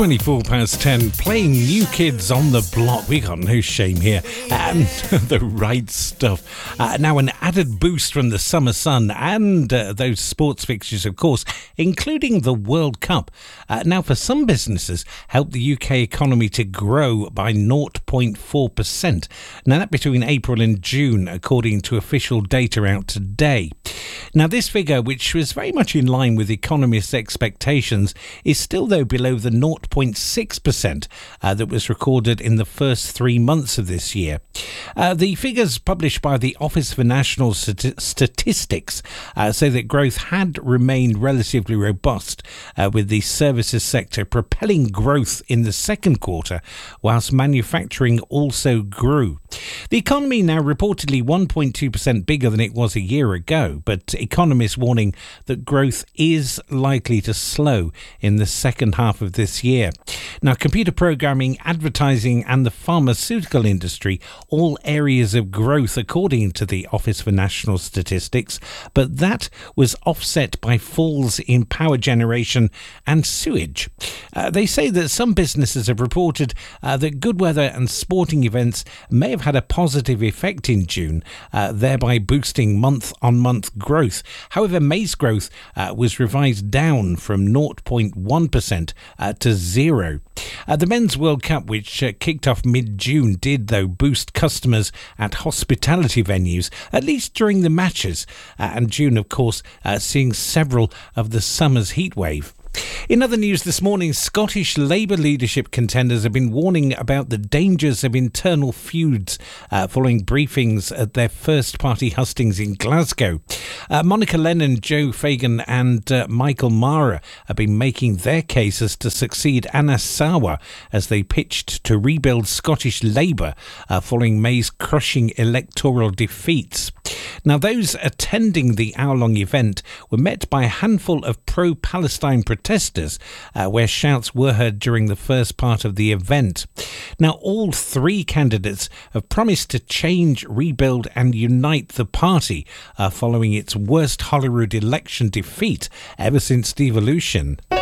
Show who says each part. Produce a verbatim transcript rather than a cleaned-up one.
Speaker 1: twenty-four past ten, playing New Kids on the Block. We got no shame here. And the right stuff. Uh, now, an added boost from the summer sun and uh, those sports fixtures, of course, including the World Cup. Uh, now, for some businesses, helped the U K economy to grow by zero point four percent. Now, that between April and June, according to official data out today. Now, this figure, which was very much in line with economists' expectations, is still, though, below the zero point six percent uh, that was recorded in the first three months of this year. Uh, the figures published by the Office for National Stat- Statistics uh, say that growth had remained relatively robust, uh, with the services sector propelling growth in the second quarter, whilst manufacturing also grew. The economy now reportedly one point two percent bigger than it was a year ago, but economists warning that growth is likely to slow in the second half of this year. Now, computer programming, advertising and the pharmaceutical industry, all areas of growth according to the Office for National Statistics, but that was offset by falls in power generation and sewage. Uh, they say that some businesses have reported uh, that good weather and sporting events may have had a positive effect in June, uh, thereby boosting month-on-month growth. However, May's growth uh, was revised down from zero point one percent uh, to zero. Uh, the Men's World Cup, which uh, kicked off mid-June, did, though, boost customers at hospitality venues, at least during the matches. Uh, and June, of course, uh, seeing several of the summer's heatwave. In other news this morning, Scottish Labour leadership contenders have been warning about the dangers of internal feuds uh, following briefings at their first party hustings in Glasgow. Uh, Monica Lennon, Joe Fagan and uh, Michael Mara have been making their cases to succeed Anna Sawa as they pitched to rebuild Scottish Labour uh, following May's crushing electoral defeats. Now, those attending the hour-long event were met by a handful of pro-Palestine protesters, uh, where shouts were heard during the first part of the event. Now, all three candidates have promised to change, rebuild and unite the party uh, following its worst Holyrood election defeat ever since devolution.